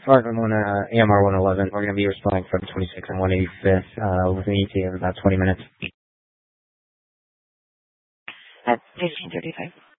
Flight AMR 111. We're going to be responding from 26 and 185th with an ETA of about 20 minutes. At 15:35.